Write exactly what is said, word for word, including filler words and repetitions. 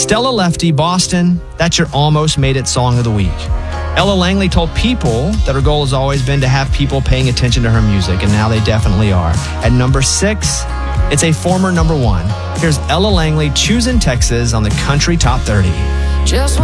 Stella Lefty, Boston, that's your almost made it song of the week. Ella Langley told People that her goal has always been to have people paying attention to her music, and now they definitely are. At number six, it's a former number one. Here's Ella Langley, Choosing Texas on the Country Top thirty. Just